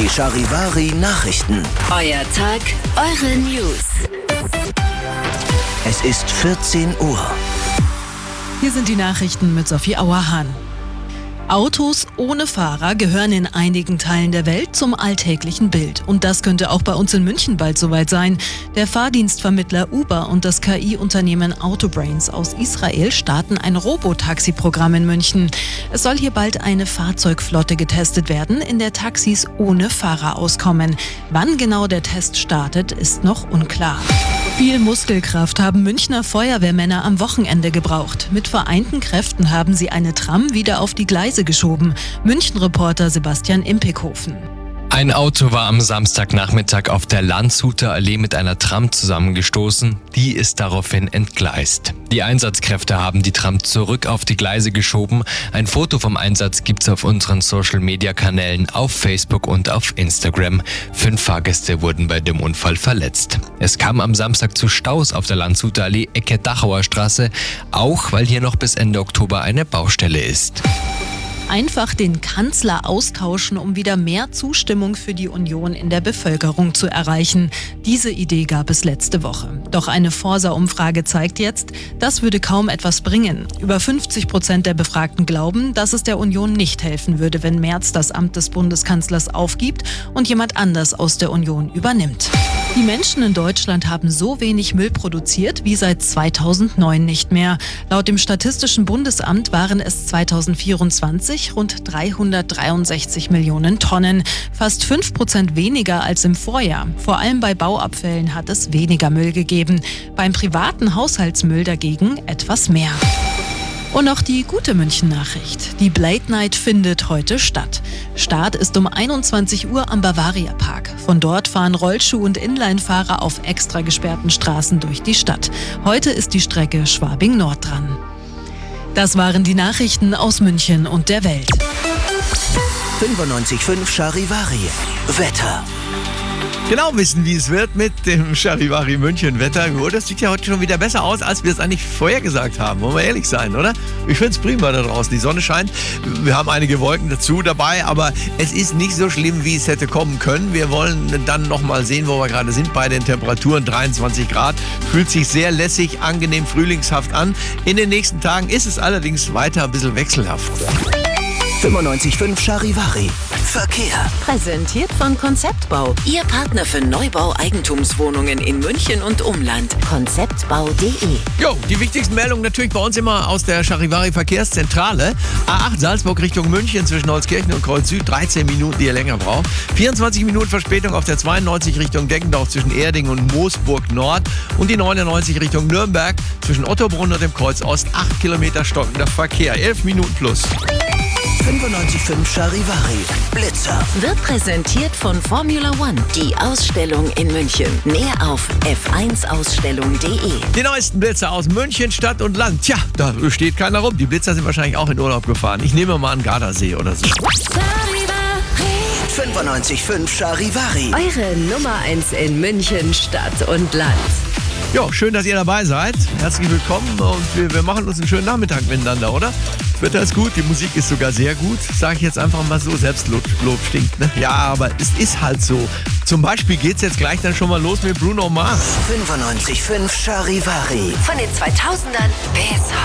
Die Charivari Nachrichten. Euer Tag, eure News. Es ist 14 Uhr. Hier sind die Nachrichten mit Sophie Auerhahn. Autos ohne Fahrer gehören in einigen Teilen der Welt zum alltäglichen Bild. Und das könnte auch bei uns in München bald soweit sein. Der Fahrdienstvermittler Uber und das KI-Unternehmen Autobrains aus Israel starten ein Robotaxi-Programm in München. Es soll hier bald eine Fahrzeugflotte getestet werden, in der Taxis ohne Fahrer auskommen. Wann genau der Test startet, ist noch unklar. Viel Muskelkraft haben Münchner Feuerwehrmänner am Wochenende gebraucht. Mit vereinten Kräften haben sie eine Tram wieder auf die Gleise geschoben. München-Reporter Sebastian Impekhofen. Ein Auto war am Samstagnachmittag auf der Landshuter Allee mit einer Tram zusammengestoßen. Die ist daraufhin entgleist. Die Einsatzkräfte haben die Tram zurück auf die Gleise geschoben. Ein Foto vom Einsatz gibt's auf unseren Social-Media-Kanälen auf Facebook und auf Instagram. 5 Fahrgäste wurden bei dem Unfall verletzt. Es kam am Samstag zu Staus auf der Landshuter Allee, Ecke Dachauer Straße, auch weil hier noch bis Ende Oktober eine Baustelle ist. Einfach den Kanzler austauschen, um wieder mehr Zustimmung für die Union in der Bevölkerung zu erreichen. Diese Idee gab es letzte Woche. Doch eine Forsa-Umfrage zeigt jetzt, das würde kaum etwas bringen. Über 50% der Befragten glauben, dass es der Union nicht helfen würde, wenn Merz das Amt des Bundeskanzlers aufgibt und jemand anders aus der Union übernimmt. Die Menschen in Deutschland haben so wenig Müll produziert wie seit 2009 nicht mehr. Laut dem Statistischen Bundesamt waren es 2024 rund 363 Millionen Tonnen, fast 5% weniger als im Vorjahr. Vor allem bei Bauabfällen hat es weniger Müll gegeben, beim privaten Haushaltsmüll dagegen etwas mehr. Und noch die gute München-Nachricht. Die Blade Night findet heute statt. Start ist um 21 Uhr am Bavaria Park. Von dort fahren Rollschuh- und Inline-Fahrer auf extra gesperrten Straßen durch die Stadt. Heute ist die Strecke Schwabing-Nord dran. Das waren die Nachrichten aus München und der Welt. 95.5 Charivari. Wetter. Genau wissen, wie es wird mit dem Charivari München Wetter. Das sieht ja heute schon wieder besser aus, als wir es eigentlich vorhergesagt haben. Wollen wir ehrlich sein, oder? Ich finde es prima da draußen. Die Sonne scheint. Wir haben einige Wolken dazu dabei, aber es ist nicht so schlimm, wie es hätte kommen können. Wir wollen dann nochmal sehen, wo wir gerade sind bei den Temperaturen. 23 Grad. Fühlt sich sehr lässig, angenehm, frühlingshaft an. In den nächsten Tagen ist es allerdings weiter ein bisschen wechselhaft. 95.5 Charivari. Verkehr. Präsentiert von Konzeptbau. Ihr Partner für Neubau Eigentumswohnungen in München und Umland. Konzeptbau.de. Jo, die wichtigsten Meldungen natürlich bei uns immer aus der Charivari Verkehrszentrale. A8 Salzburg Richtung München zwischen Holzkirchen und Kreuz Süd. 13 Minuten, die ihr länger braucht. 24 Minuten Verspätung auf der 92 Richtung Deggendorf zwischen Erding und Moosburg Nord. Und die 99 Richtung Nürnberg zwischen Ottobrunn und dem Kreuz Ost. 8 Kilometer stockender Verkehr. 11 Minuten plus. 95.5 Charivari. Blitzer. Wird präsentiert von Formula One. Die Ausstellung in München. Mehr auf f1ausstellung.de. Die neuesten Blitzer aus München, Stadt und Land. Tja, da steht keiner rum. Die Blitzer sind wahrscheinlich auch in Urlaub gefahren. Ich nehme mal an Gardasee oder so. 95.5 Charivari. Eure Nummer 1 in München, Stadt und Land. Ja, schön, dass ihr dabei seid. Herzlich willkommen und wir machen uns einen schönen Nachmittag miteinander, oder? Das Wetter ist gut, die Musik ist sogar sehr gut. Sage ich jetzt einfach mal so, Selbstlob stinkt, ne? Ja, aber es ist halt so. Zum Beispiel geht's jetzt gleich dann schon mal los mit Bruno Mars. 95.5 Charivari. Von den 2000ern bis